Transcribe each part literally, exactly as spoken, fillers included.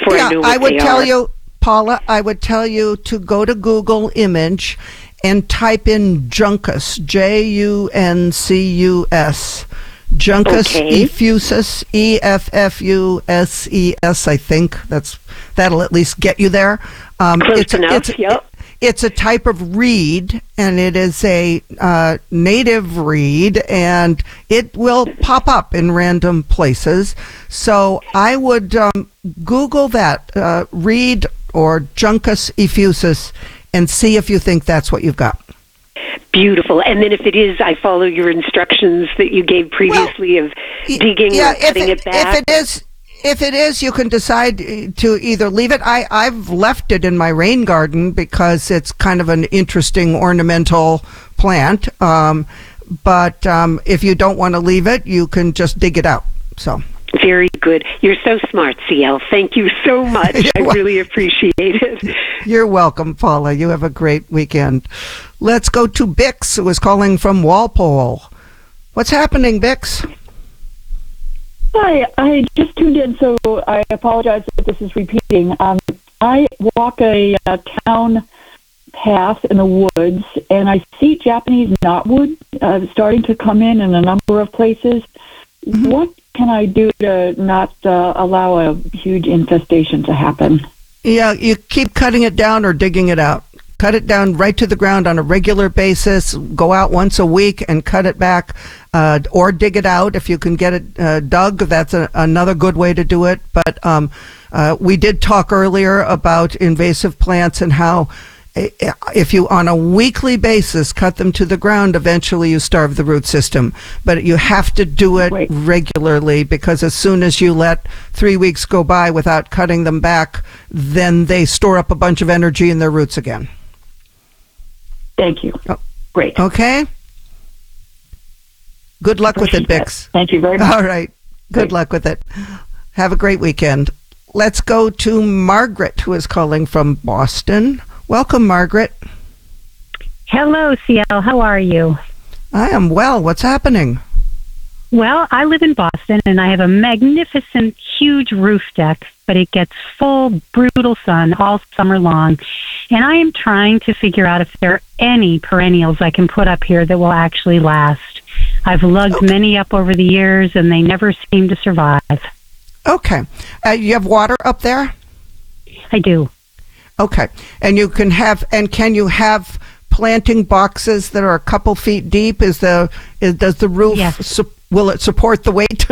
before yeah, I know what I would they tell are. you, Paula, I would tell you to go to Google Image and type in Juncus, J U N C U S. Juncus Okay. effusus, E F F U S E S, I think. That's, that'll at least get you there. Um, Close it's, enough, it's, yep. It's a type of reed, and it is a uh, native reed, and it will pop up in random places. So I would um, Google that, uh, reed or Juncus effusus, and see if you think that's what you've got. Beautiful. And then if it is, I follow your instructions that you gave previously Well, of digging yeah, or cutting if it, back. If it is, if it is, you can decide to either leave it. I, I've left it in my rain garden because it's kind of an interesting ornamental plant. Um, but um, if you don't want to leave it, you can just dig it out. So. Very good. You're so smart, C L. Thank you so much. I really appreciate it. You're welcome, Paula. You have a great weekend. Let's go to Bix, who is calling from Walpole. What's happening, Bix? Hi, I just tuned in, so I apologize if this is repeating. Um, I walk a, uh town path in the woods, and I see Japanese knotweed uh, starting to come in in a number of places. Mm-hmm. What can I do to not uh, allow a huge infestation to happen? Yeah, you keep cutting it down or digging it out. Cut it down right to the ground on a regular basis. Go out once a week and cut it back, uh, or dig it out if you can get it uh, dug. That's a, another good way to do it. But um, uh, we did talk earlier about invasive plants and how if you on a weekly basis cut them to the ground, eventually you starve the root system. But you have to do it Right. regularly, because as soon as you let three weeks go by without cutting them back, then they store up a bunch of energy in their roots again. Thank you. Oh. Great. Okay? Good luck with it, Appreciate that. Bix. Thank you very much. All right. Good Great. luck with it. Have a great weekend. Let's go to Margaret, who is calling from Boston. Welcome, Margaret. Hello, C L. How are you? I am well. What's happening? Well, I live in Boston, and I have a magnificent, huge roof deck, but it gets full, brutal sun all summer long. And I am trying to figure out if there are any perennials I can put up here that will actually last. I've lugged Okay. many up over the years, and they never seem to survive. Okay. Uh, you have water up there? I do. Okay. And you can have, and can you have planting boxes that are a couple feet deep? Is the, is, does the roof, Yes. su- will it support the weight?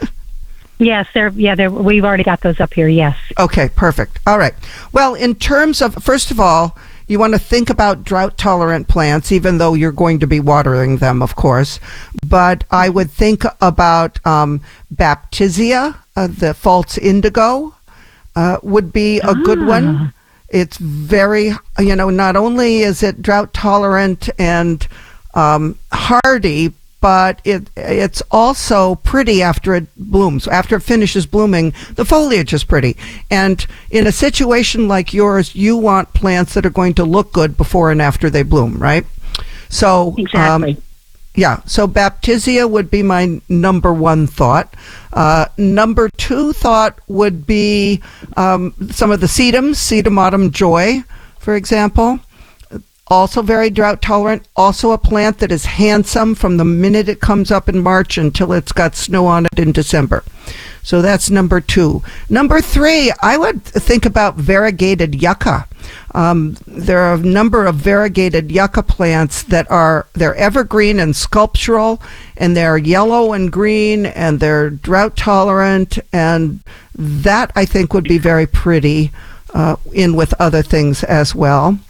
Yes, they're, yeah, they're, we've already got those up here, yes. Okay, perfect. All right. Well, in terms of, first of all, you want to think about drought-tolerant plants, even though you're going to be watering them, of course. But I would think about um, Baptisia, uh, the false indigo, uh, would be a good one. It's very, you know, not only is it drought-tolerant and um, hardy, but it it's also pretty after it blooms. After it finishes blooming, the foliage is pretty. And in a situation like yours, you want plants that are going to look good before and after they bloom, right? So, Exactly. um, yeah, so Baptisia would be my number one thought. Uh, number two thought would be um, some of the sedums, Sedum autumn joy, for example. Also very drought tolerant. Also a plant that is handsome from the minute it comes up in March until it's got snow on it in December. So that's number two. Number three, I would think about variegated yucca. Um, there are a number of variegated yucca plants that are, they're evergreen and sculptural, and they're yellow and green, and they're drought tolerant, and that I think would be very pretty uh, in with other things as well.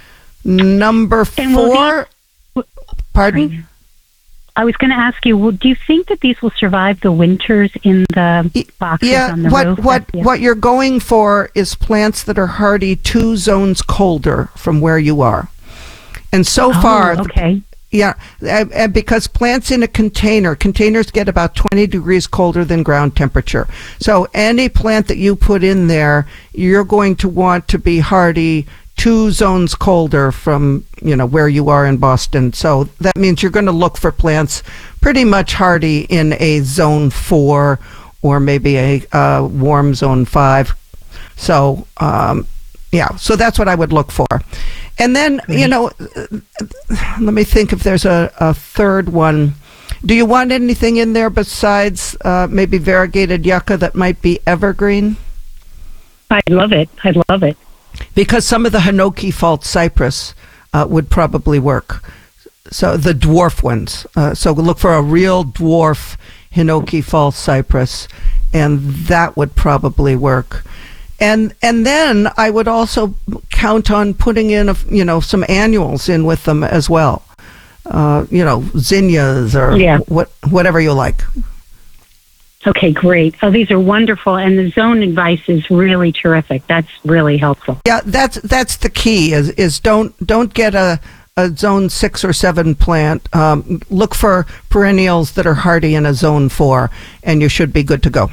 Number And will four, pardon? I was going to ask you, well, do you think that these will survive the winters in the boxes Yeah, on the what roof? what Yeah. what you're going for is plants that are hardy two zones colder from where you are. And so Oh, far, the- okay. yeah, and, and because plants in a container, containers get about twenty degrees colder than ground temperature. So any plant that you put in there, you're going to want to be hardy two zones colder from, you know, where you are in Boston. So that means you're going to look for plants pretty much hardy in a zone four or maybe a uh, warm zone five. So, um, yeah, so that's what I would look for. And then, you know, let me think if there's a, a third one. Do you want anything in there besides uh, maybe variegated yucca that might be evergreen? I love it. I love it. Because some of the Hinoki false cypress uh, would probably work. So the dwarf ones. Uh, so look for a real dwarf Hinoki false cypress, and that would probably work. And and then I would also count on putting in a, you know some annuals in with them as well. Uh, you know, zinnias or yeah. what whatever you like. Okay, great. Oh, these are wonderful, and the zone advice is really terrific. That's really helpful. Yeah, that's that's the key. Is is don't don't get a, a zone six or seven plant. Um, look for perennials that are hardy in a zone four, and you should be good to go.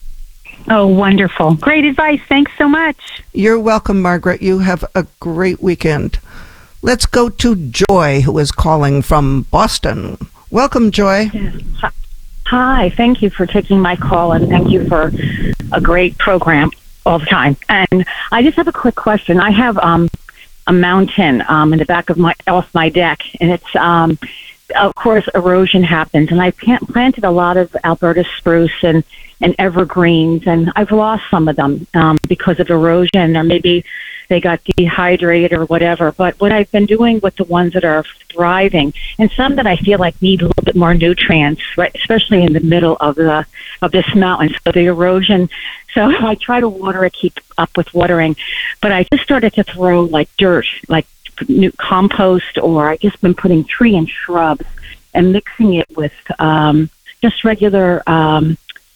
Oh, wonderful! Great advice. Thanks so much. You're welcome, Margaret. You have a great weekend. Let's go to Joy, who is calling from Boston. Welcome, Joy. Yeah. Hi, thank you for taking my call, and thank you for a great program all the time. And I just have a quick question. I have um, a mountain um, in the back of my off my deck, and it's um, of course erosion happens. And I planted a lot of Alberta spruce and, and evergreens, and I've lost some of them um, because of erosion, or maybe they got dehydrated or whatever. But what I've been doing with the ones that are thriving, and some that I feel like need a little bit more nutrients, right, especially in the middle of the of this mountain. So the erosion, so I try to water it, keep up with watering, but I just started to throw like dirt, like new compost, or I just been putting tree and shrubs and mixing it with um, just regular um,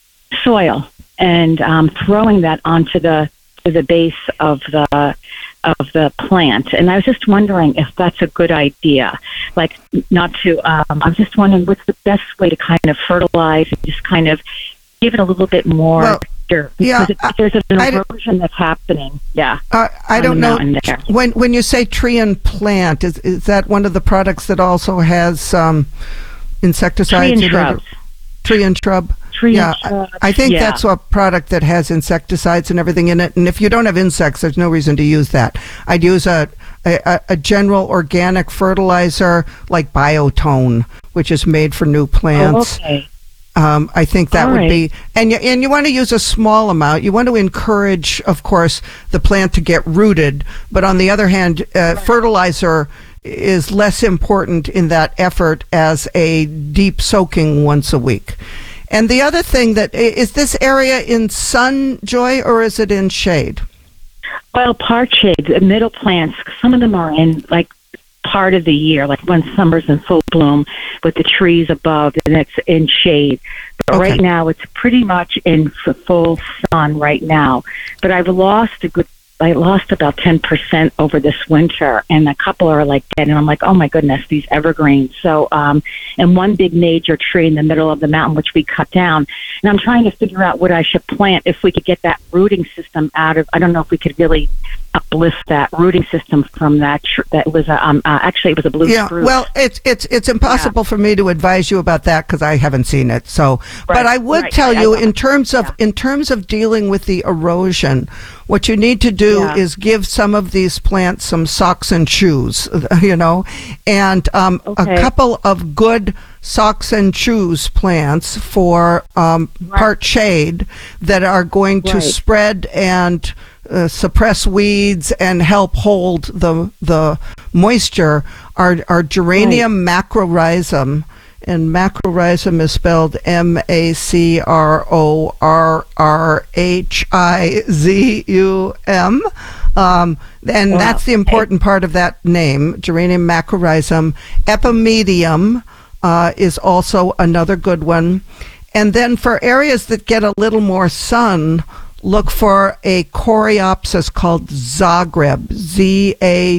soil, and um, throwing that onto the to the base of the of the plant. And I was just wondering if that's a good idea. Like, not to, um, I was just wondering what's the best way to kind of fertilize and just kind of give it a little bit more well, dirt. Yeah, because it, there's an erosion that's happening. Yeah. Uh, I don't know. There. When when you say tree and plant, is is that one of the products that also has um, insecticides? Tree and in shrubs. it? Tree and shrub. Tree yeah, and shrubs. I think yeah. that's a product that has insecticides and everything in it. And if you don't have insects, there's no reason to use that. I'd use a a, a general organic fertilizer like Biotone, which is made for new plants. Oh, okay. Um, I think that All would right. be, and you, and you want to use a small amount. You want to encourage, of course, the plant to get rooted. But on the other hand, uh, fertilizer is less important in that effort as a deep soaking once a week. And the other thing that is this area in sun, Joy, or is it in shade? Well, part shade, the middle plants, some of them are in like part of the year, like when summer's in full bloom with the trees above, and it's in shade. But Okay. right now, it's pretty much in f- full sun right now. But I've lost a good, I lost about ten percent over this winter, and a couple are like dead, and I'm like, oh my goodness, these evergreens. So, um, and one big major tree in the middle of the mountain, which we cut down, and I'm trying to figure out what I should plant if we could get that rooting system out of, I don't know if we could really uplift that rooting system from that, tr- that was a, um, uh, actually it was a blue Yeah, spruce. well, it's it's it's impossible Yeah. for me to advise you about that because I haven't seen it. So, but Right, I would right, tell right, you I- in terms of yeah. in terms of dealing with the erosion, what you need to do Yeah. is give some of these plants some socks and shoes, you know, and um, Okay. a couple of good socks and shoes plants for um, Right. part shade that are going to Right. spread and uh, suppress weeds and help hold the the moisture are are geranium macrorhizum, and macrorhizum is spelled M A C R O R R H I Z U M. Um, and Wow. that's the important part of that name, geranium macrorhizum. Epimedium uh, is also another good one. And then for areas that get a little more sun, look for a coreopsis called Zagreb, Z A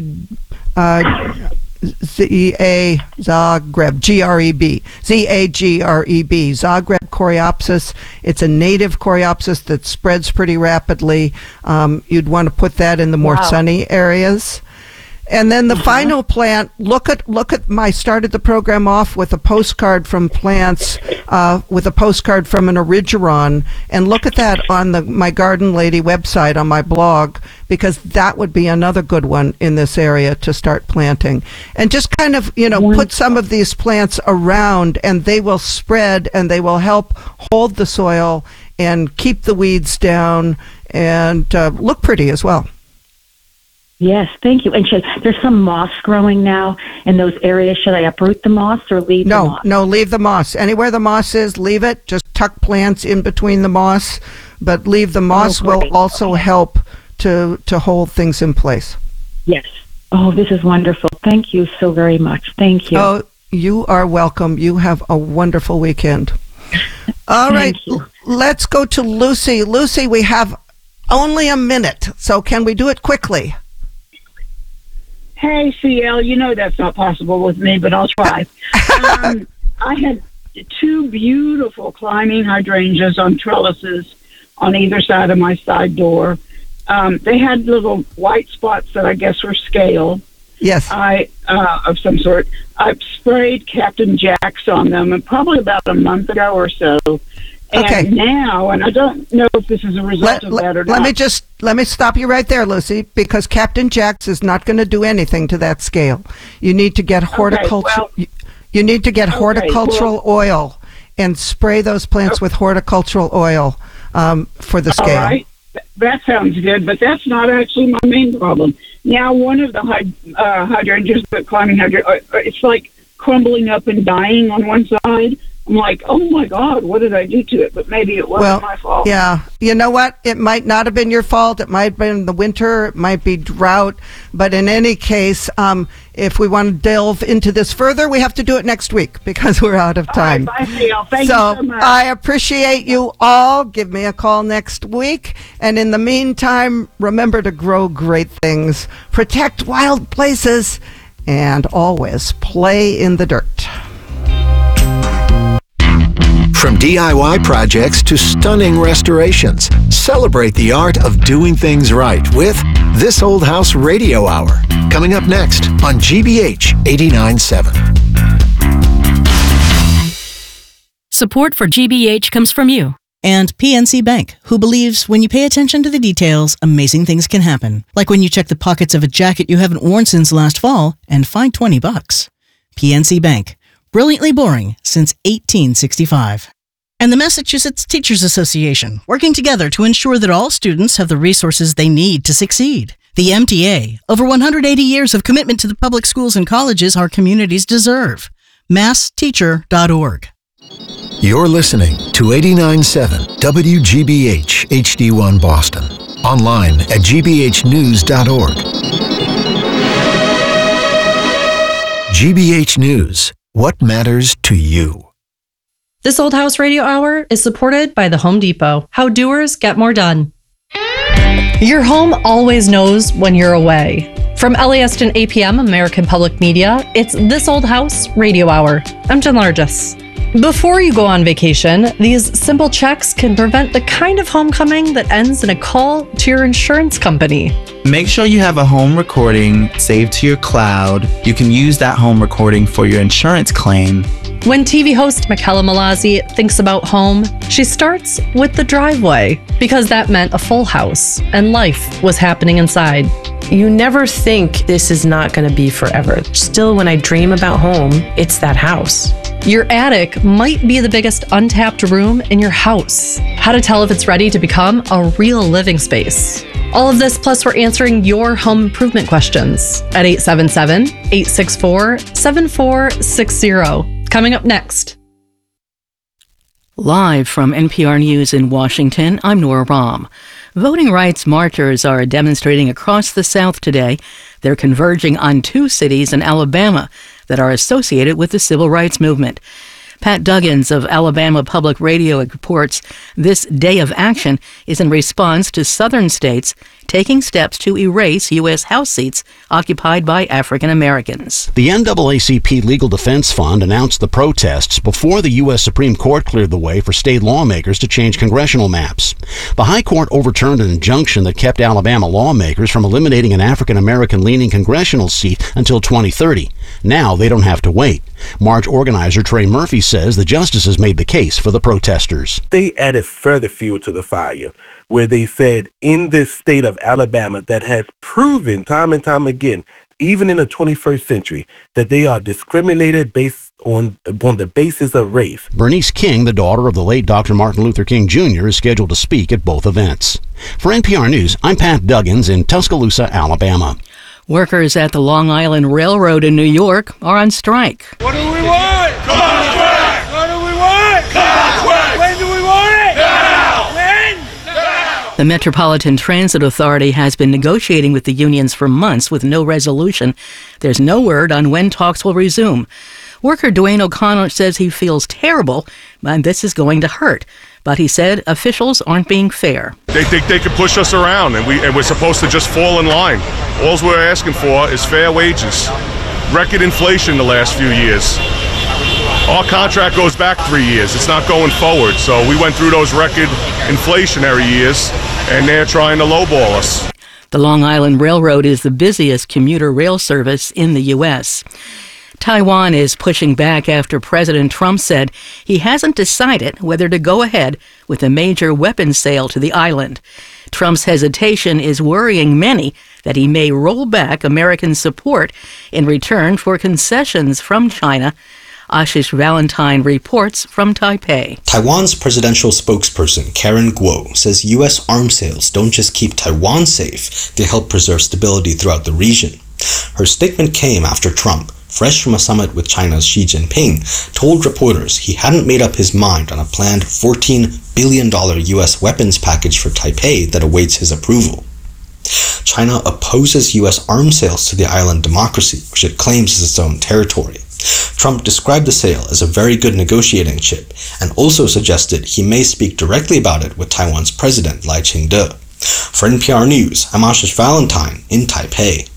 uh, Z A Zagreb, G R E B, Z A G R E B, Zagreb coreopsis. It's a native coreopsis that spreads pretty rapidly. Um, you'd want to put that in the more Wow. sunny areas. And then the uh-huh. final plant, look at look at my started the program off with a postcard from plants, uh, with a postcard from an Erigeron, and look at that on the My Garden Lady website on my blog, because that would be another good one in this area to start planting. And just kind of, you know, Wonderful. Put some of these plants around, and they will spread and they will help hold the soil and keep the weeds down and uh, look pretty as well. Yes, thank you. And should, there's some moss growing now in those areas. Should I uproot the moss or leave no, the moss? No, no, leave the moss. Anywhere the moss is, leave it. Just tuck plants in between the moss, but leave the moss. Oh, will also okay. help to, to hold things in place. Yes. Oh, this is wonderful. Thank you so very much. Thank you. Oh, you are welcome. You have a wonderful weekend. All right, you. Let's go to Lucy. Lucy, we have only a minute, so can we do it quickly? Hey, C L, you know that's not possible with me, but I'll try. um, I had two beautiful climbing hydrangeas on trellises on either side of my side door. Um, they had little white spots that I guess were scale. Yes. I uh, of some sort. I sprayed Captain Jacks on them, and probably about a month ago or so. And okay. now, and I don't know if this is a result let, of let, that or let not. Let me just let me stop you right there, Lucy, because Captain Jacks is not going to do anything to that scale. You need to get horticulture. Okay, well, you, you need to get okay, horticultural well, oil and spray those plants okay. with horticultural oil um, for the scale. All right. That sounds good, but that's not actually my main problem. Now, one of the hyd- uh, hydrangeas, the climbing hydrangea, uh, it's like crumbling up and dying on one side. I'm like, oh my God, what did I do to it? But maybe it wasn't well, my fault. Yeah. You know what? It might not have been your fault. It might have been the winter. It might be drought. But in any case, um, if we want to delve into this further, we have to do it next week because we're out of time. All right, bye, Theo. Thank so, you so much. I appreciate you all. Give me a call next week. And in the meantime, remember to grow great things, protect wild places, and always play in the dirt. From D I Y projects to stunning restorations, celebrate the art of doing things right with This Old House Radio Hour, coming up next on G B H eighty-nine point seven. Support for G B H comes from you. And P N C Bank, who believes when you pay attention to the details, amazing things can happen. Like when you check the pockets of a jacket you haven't worn since last fall and find twenty bucks. P N C Bank. Brilliantly boring since eighteen sixty-five. And the Massachusetts Teachers Association, working together to ensure that all students have the resources they need to succeed. The M T A, over one hundred eighty years of commitment to the public schools and colleges our communities deserve. mass teacher dot org. You're listening to eighty-nine point seven W G B H H D one Boston. Online at g b h news dot org. G B H News. What matters to you? This Old House Radio Hour is supported by the Home Depot. How doers get more done. Your home always knows when you're away. From L A S T and A P M, American Public Media, it's This Old House Radio Hour. I'm Jen Largis. Before you go on vacation, these simple checks can prevent the kind of homecoming that ends in a call to your insurance company. Make sure you have a home recording saved to your cloud. You can use that home recording for your insurance claim. When T V host Michaela Malazzi thinks about home, she starts with the driveway, because that meant a full house and life was happening inside. You never think this is not going to be forever. Still, when I dream about home, it's that house. Your attic might be the biggest untapped room in your house. How to tell if it's ready to become a real living space. All of this, plus we're answering your home improvement questions at eight seven seven, eight six four, seven four six zero. Coming up next. Live from N P R News in Washington, I'm Nora Rahm. Voting rights marchers are demonstrating across the South today. They're converging on two cities in Alabama that are associated with the civil rights movement. Pat Duggins of Alabama Public Radio reports this day of action is in response to southern states taking steps to erase U S House seats occupied by African Americans. The N double A C P Legal Defense Fund announced the protests before the U S Supreme Court cleared the way for state lawmakers to change congressional maps. The High Court overturned an injunction that kept Alabama lawmakers from eliminating an African American leaning congressional seat until twenty thirty. Now they don't have to wait. March organizer Trey Murphy says the justices made the case for the protesters. They added further fuel to the fire, where they said in this state of Alabama that has proven time and time again, even in the twenty-first century, that they are discriminated based on, on the basis of race. Bernice King, the daughter of the late Doctor Martin Luther King Junior, is scheduled to speak at both events. For N P R News, I'm Pat Duggins in Tuscaloosa, Alabama. Workers at the Long Island Railroad in New York are on strike. What do we want? Contract! What do we want? Contract! When do we want it? Now! When? Now! The Metropolitan Transit Authority has been negotiating with the unions for months with no resolution. There's no word on when talks will resume. Worker Dwayne O'Connor says he feels terrible, and this is going to hurt. But he said officials aren't being fair. They think they can push us around, and, we, and we're supposed to just fall in line. All we're asking for is fair wages. Record inflation the last few years. Our contract goes back three years. It's not going forward. So we went through those record inflationary years, and they're trying to lowball us. The Long Island Railroad is the busiest commuter rail service in the U S Taiwan is pushing back after President Trump said he hasn't decided whether to go ahead with a major weapons sale to the island. Trump's hesitation is worrying many that he may roll back American support in return for concessions from China. Ashish Valentine reports from Taipei. Taiwan's presidential spokesperson Karen Guo says U S arms sales don't just keep Taiwan safe, they help preserve stability throughout the region. Her statement came after Trump, fresh from a summit with China's Xi Jinping, told reporters he hadn't made up his mind on a planned fourteen billion dollars U S weapons package for Taipei that awaits his approval. China opposes U S arms sales to the island democracy, which it claims is its own territory. Trump described the sale as a very good negotiating chip and also suggested he may speak directly about it with Taiwan's president Lai Ching-te. For N P R News, I'm Ashish Valentine in Taipei.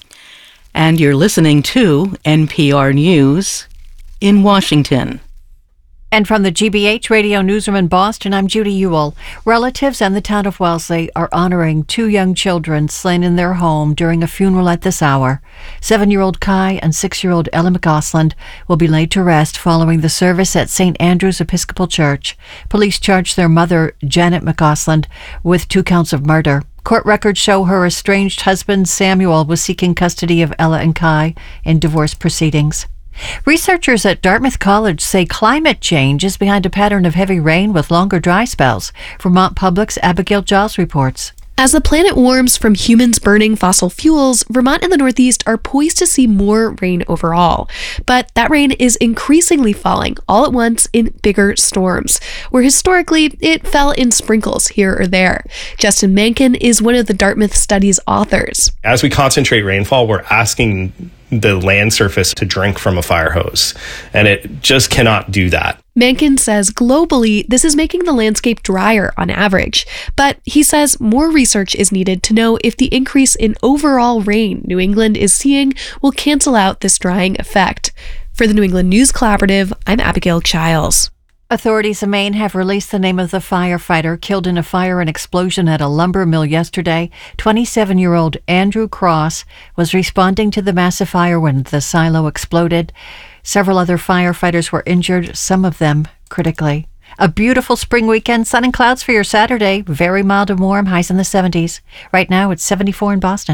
And you're listening to N P R News in Washington. And from the G B H Radio Newsroom in Boston, I'm Judy Ewell. Relatives and the town of Wellesley are honoring two young children slain in their home during a funeral at this hour. Seven-year-old Kai and six-year-old Ella McGosland will be laid to rest following the service at Saint Andrew's Episcopal Church. Police charged their mother, Janet McGosland, with two counts of murder. Court records show her estranged husband, Samuel, was seeking custody of Ella and Kai in divorce proceedings. Researchers at Dartmouth College say climate change is behind a pattern of heavy rain with longer dry spells. Vermont Public's Abigail Giles reports. As the planet warms from humans burning fossil fuels, Vermont and the Northeast are poised to see more rain overall. But that rain is increasingly falling all at once in bigger storms, where historically it fell in sprinkles here or there. Justin Mankin is one of the Dartmouth Study's authors. As we concentrate rainfall, we're asking the land surface to drink from a fire hose, and it just cannot do that. Mankin says globally, this is making the landscape drier on average, but he says more research is needed to know if the increase in overall rain New England is seeing will cancel out this drying effect. For the New England News Collaborative, I'm Abigail Giles. Authorities in Maine have released the name of the firefighter killed in a fire and explosion at a lumber mill yesterday. twenty-seven-year-old Andrew Cross was responding to the massive fire when the silo exploded. Several other firefighters were injured, some of them critically. A beautiful spring weekend, sun and clouds for your Saturday. Very mild and warm, highs in the seventies. Right now it's seventy-four in Boston.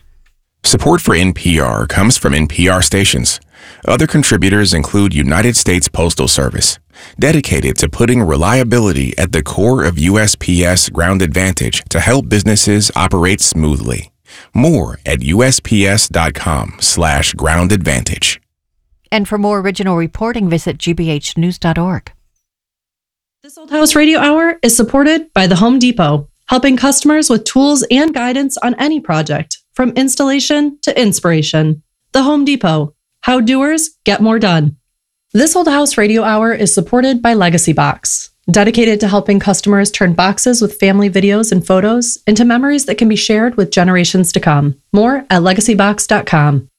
Support for N P R comes from N P R stations. Other contributors include United States Postal Service, dedicated to putting reliability at the core of U S P S Ground Advantage to help businesses operate smoothly. More at usps.com slash ground advantage. And for more original reporting, visit g b h news dot org. This Old House Radio Hour is supported by the Home Depot, helping customers with tools and guidance on any project, from installation to inspiration. The Home Depot, how doers get more done. This Old House Radio Hour is supported by Legacy Box, dedicated to helping customers turn boxes with family videos and photos into memories that can be shared with generations to come. More at legacy box dot com.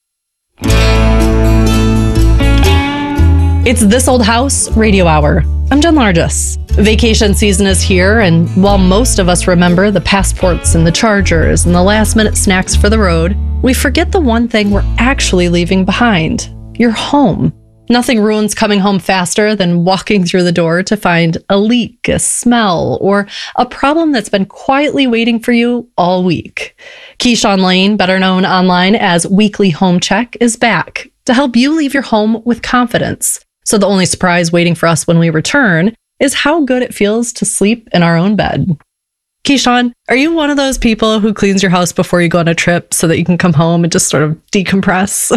It's This Old House Radio Hour. I'm Jen Largis. Vacation season is here, and while most of us remember the passports and the chargers and the last-minute snacks for the road, we forget the one thing we're actually leaving behind: your home. Nothing ruins coming home faster than walking through the door to find a leak, a smell, or a problem that's been quietly waiting for you all week. Keyshawn Lane, better known online as Weekly Home Check, is back to help you leave your home with confidence. So the only surprise waiting for us when we return is how good it feels to sleep in our own bed. Keyshawn, are you one of those people who cleans your house before you go on a trip so that you can come home and just sort of decompress?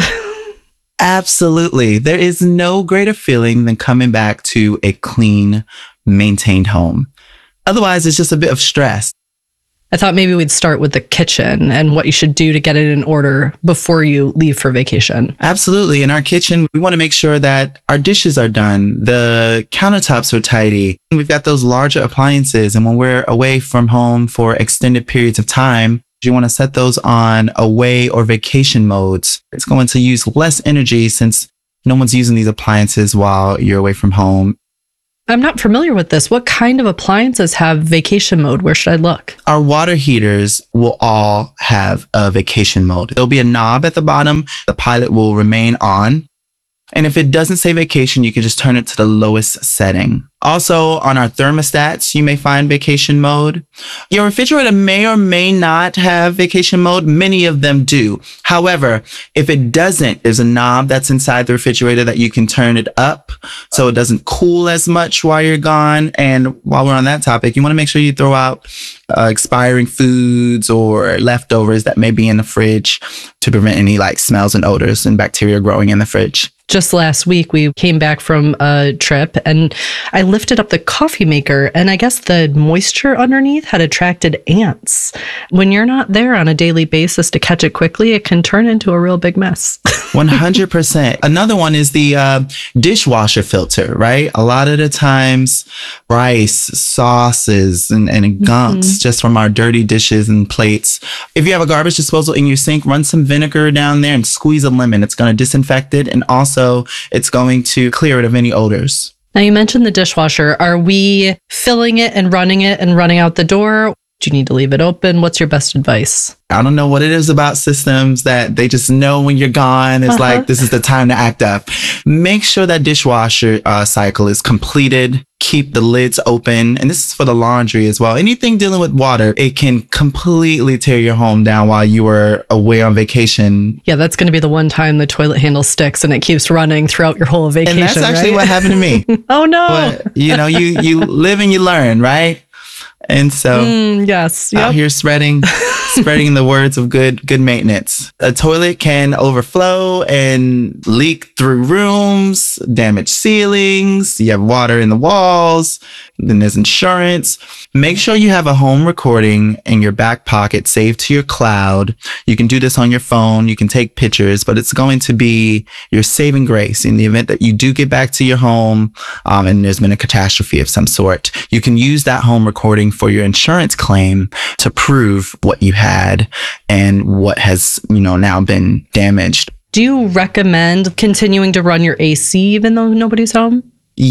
Absolutely. There is no greater feeling than coming back to a clean, maintained home. Otherwise, it's just a bit of stress. I thought maybe we'd start with the kitchen and what you should do to get it in order before you leave for vacation. Absolutely. In our kitchen, we want to make sure that our dishes are done. The countertops are tidy. We've got those larger appliances. And when we're away from home for extended periods of time, you want to set those on away or vacation modes. It's going to use less energy since no one's using these appliances while you're away from home. I'm not familiar with this. What kind of appliances have vacation mode? Where should I look? Our water heaters will all have a vacation mode. There'll be a knob at the bottom. The pilot will remain on. And if it doesn't say vacation, you can just turn it to the lowest setting. Also, on our thermostats, you may find vacation mode. Your refrigerator may or may not have vacation mode. Many of them do. However, if it doesn't, there's a knob that's inside the refrigerator that you can turn it up so it doesn't cool as much while you're gone. And while we're on that topic, you want to make sure you throw out uh, expiring foods or leftovers that may be in the fridge to prevent any like smells and odors and bacteria growing in the fridge. Just last week, we came back from a trip and I lifted up the coffee maker and I guess the moisture underneath had attracted ants. When you're not there on a daily basis to catch it quickly, it can turn into a real big mess. one hundred percent. Another one is the uh, dishwasher filter, right? A lot of the times, rice, sauces, and, and gumps mm-hmm. just from our dirty dishes and plates. If you have a garbage disposal in your sink, run some vinegar down there and squeeze a lemon. It's going to disinfect it, and also it's going to clear it of any odors. Now, you mentioned the dishwasher. Are we filling it and running it and running out the door? Do you need to leave it open? What's your best advice? I don't know what it is about systems that they just know when you're gone. It's uh-huh. like, this is the time to act up. Make sure that dishwasher uh, cycle is completed. Keep the lids open. And this is for the laundry as well. Anything dealing with water, it can completely tear your home down while you were away on vacation. Yeah, that's going to be the one time the toilet handle sticks and it keeps running throughout your whole vacation. And that's actually right? what happened to me. Oh, no. But, you know, you, you live and you learn, right? And so mm, yes, yep. out here spreading, spreading the words of good, good maintenance. A toilet can overflow and leak through rooms, damage ceilings. You have water in the walls. Then there's insurance. Make sure you have a home recording in your back pocket saved to your cloud. You can do this on your phone. You can take pictures, but it's going to be your saving grace in the event that you do get back to your home um, and there's been a catastrophe of some sort. You can use that home recording for your insurance claim to prove what you had and what has, you know, now been damaged. Do you recommend continuing to run your A C even though nobody's home?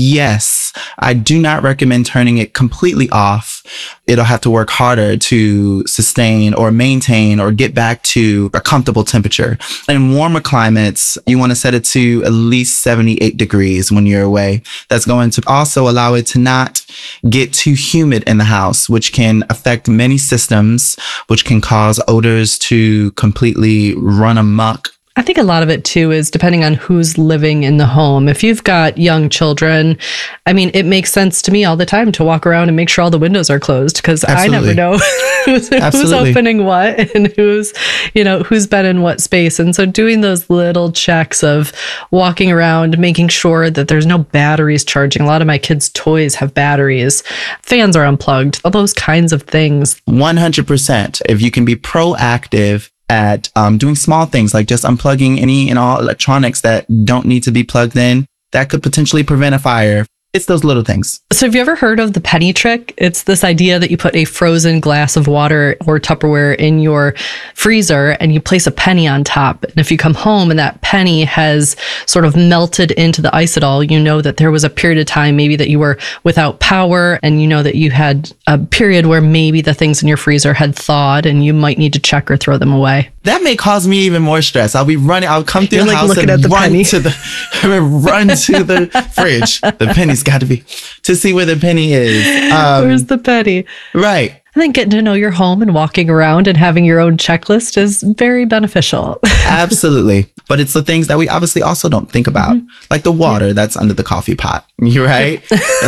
Yes, I do not recommend turning it completely off. It'll have to work harder to sustain or maintain or get back to a comfortable temperature. In warmer climates, you want to set it to at least seventy-eight degrees when you're away. That's going to also allow it to not get too humid in the house, which can affect many systems, which can cause odors to completely run amok. I think a lot of it, too, is depending on who's living in the home. If you've got young children, I mean, it makes sense to me all the time to walk around and make sure all the windows are closed because I never know who's, who's opening what and who's, you know, who's been in what space. And so doing those little checks of walking around, making sure that there's no batteries charging. A lot of my kids' toys have batteries. Fans are unplugged, all those kinds of things. one hundred percent. If you can be proactive at um, doing small things like just unplugging any and all electronics that don't need to be plugged in, that could potentially prevent a fire. It's those little things. So have you ever heard of the penny trick? It's this idea that you put a frozen glass of water or Tupperware in your freezer and you place a penny on top. And if you come home and that penny has sort of melted into the ice at all, you know that there was a period of time maybe that you were without power, and you know that you had a period where maybe the things in your freezer had thawed and you might need to check or throw them away. That may cause me even more stress. I'll be running, I'll come through You're the like house looking and at the run penny. to the run to the fridge. The penny's got to be to see where the penny is. Um, Where's the penny? Right. And then getting to know your home and walking around and having your own checklist is very beneficial. Absolutely. But it's the things that we obviously also don't think about, mm-hmm. like the water that's under the coffee pot. You're right.